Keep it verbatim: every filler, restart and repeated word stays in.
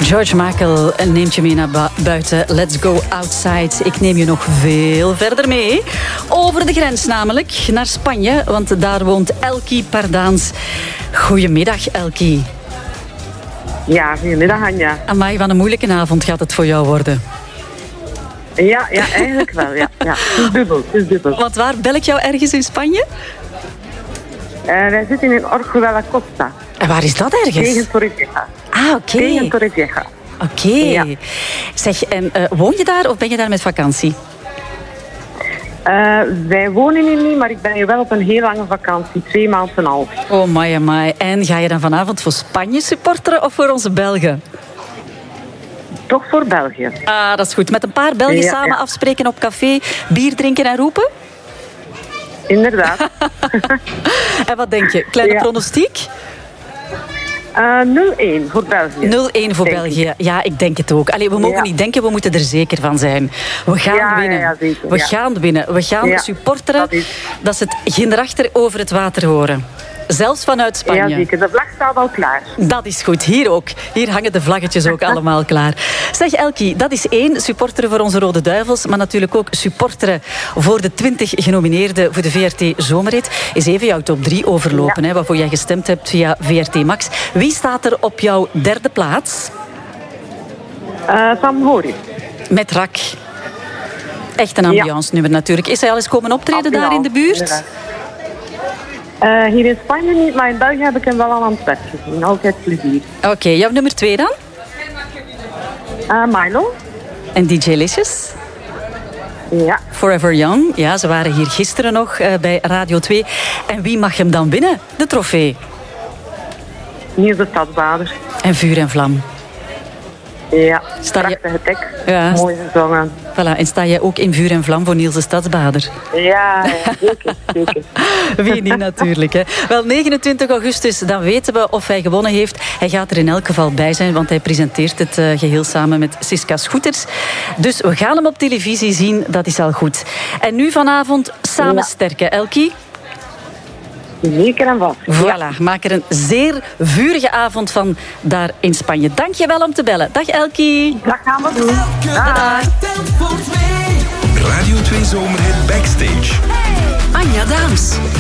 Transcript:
George Michael neemt je mee naar bu- buiten. Let's go outside. Ik neem je nog veel verder mee. Over de grens namelijk, naar Spanje. Want daar woont Elkie Pardaans. Goedemiddag, Elkie. Ja, goedemiddag Anja. Amai, wat een moeilijke avond gaat het voor jou worden. Ja, ja eigenlijk wel. Ja, ja. Het is dubbel, het is dubbel. Want waar bel ik jou ergens in Spanje? Uh, wij zitten in Orjuela Costa. En waar is dat ergens? Tegen Torrevieja. Ah, oké. Tegen Torrevieja. Oké. Ja. Zeg, en uh, woon je daar of ben je daar met vakantie? Uh, wij wonen hier niet, maar ik ben hier wel op een heel lange vakantie. Twee maanden en een half. Oh, my, amai. En ga je dan vanavond voor Spanje supporteren of voor onze Belgen? Toch voor België. Ah, dat is goed. Met een paar Belgen Ja, samen ja. afspreken op café, bier drinken en roepen? Inderdaad. En wat denk je? Kleine Ja. pronostiek? Uh, nul-één voor België. nul-één voor Denk België. Ja, ik denk het ook. Allee, we mogen Ja. niet denken, we moeten er zeker van zijn. We gaan Ja, ja, winnen. ja, zeker, we ja. gaan winnen. We gaan Ja, supporteren. dat is- Dat ze het ginder over het water horen. Zelfs vanuit Spanje. Ja, zeker. De vlag staat al klaar. Dat is goed. Hier ook. Hier hangen de vlaggetjes ook allemaal klaar. Zeg Elkie, dat is één. Supporteren voor onze Rode Duivels. Maar natuurlijk ook supporteren voor de twintig genomineerden voor de V R T Zomerrit. Is even jouw top drie overlopen, Ja. hè, waarvoor jij gestemd hebt via V R T Max. Wie staat er op jouw derde plaats? Uh, Sam Horis. Met Rak. Echt een ambiance-nummer natuurlijk. Is hij al eens komen optreden daar in de buurt? Inderdaad. Uh, hier in Spanje niet, maar in België heb ik hem wel al aan het werk gezien. Altijd plezier. Oké, jouw nummer twee dan? Uh, Milo. En D J Licious? Ja. Forever Young. Ja, ze waren hier gisteren nog uh, bij Radio twee. En wie mag hem dan winnen? De trofee. Niels de Stadsbader. En Vuur en Vlam. Ja, Sta je- prachtige tekst. Ja. Mooi gezongen. Voilà. En sta jij ook in Vuur en Vlam voor Niels de Stadsbader? Ja, ja, zeker, zeker. Wie niet natuurlijk. Hè. Wel, negenentwintig augustus, dan weten we of hij gewonnen heeft. Hij gaat er in elk geval bij zijn, want hij presenteert het uh, geheel samen met Siska Scooters. Dus we gaan hem op televisie zien, dat is al goed. En nu vanavond samen Ja. sterken, Elkie. Zeker en vast. Voilà, maak er een zeer vurige avond van daar in Spanje. Dank je wel om te bellen. Dag Elkie. Dat gaan we doen. Dag. Radio twee Zomerhit Backstage. Anja Daams.